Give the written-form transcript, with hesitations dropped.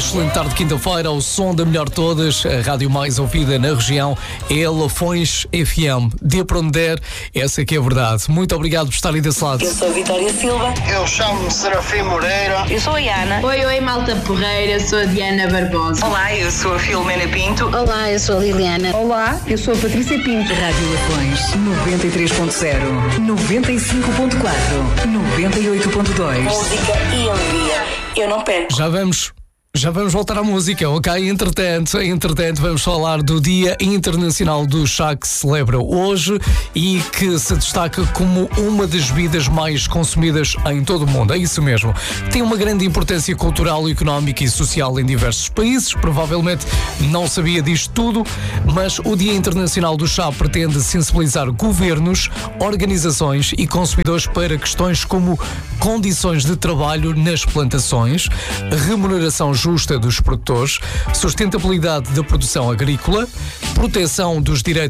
excelente tarde de quinta-feira, ao som da melhor de todas, a rádio mais ouvida na região é Lafões FM. Dê para onde der, essa que é a verdade. Muito obrigado por estarem desse lado. Eu sou a Vitória Silva. Eu chamo-me Serafim Moreira. Eu sou a Ana. Oi, malta porreira, sou a Diana Barbosa. Olá, eu sou a Filomena Pinto. Olá, eu sou a Liliana. Olá, eu sou a Patrícia Pinto. Rádio Lafões 93.0, 95.4, 98.2. Música e alegria. Eu não perco. Já vamos voltar à música, ok? Entretanto, vamos falar do Dia Internacional do Chá que se celebra hoje e que se destaca como uma das bebidas mais consumidas em todo o mundo. É isso mesmo. Tem uma grande importância cultural, económica e social em diversos países. Provavelmente não sabia disto tudo, mas o Dia Internacional do Chá pretende sensibilizar governos, organizações e consumidores para questões como condições de trabalho nas plantações, remuneração justa dos produtores, sustentabilidade da produção agrícola, proteção dos direitos